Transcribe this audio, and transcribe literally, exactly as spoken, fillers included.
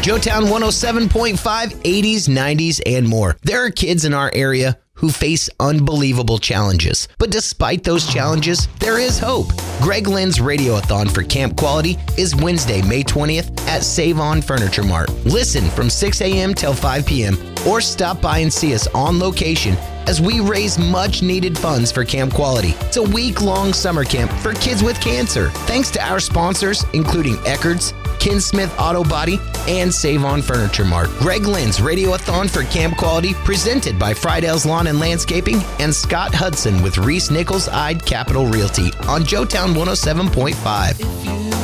Joetown one oh seven point five, eighties, nineties, and more. There are kids in our area who face unbelievable challenges. But despite those challenges, there is hope. Greg Lynn's Radiothon for Camp Quality is Wednesday, May twentieth at Save On Furniture Mart. Listen from six a.m. till five p.m. or stop by and see us on location as we raise much-needed funds for Camp Quality. It's a week-long summer camp for kids with cancer. Thanks to our sponsors, including Eckerd's, Ken Smith Auto Body, and Save On Furniture Mart. Greg Lynn's Radiothon for Camp Quality, presented by Friedell's Lawn and Landscaping and Scott Hudson with Reese Nichols Eyed Capital Realty on Joetown one oh seven point five.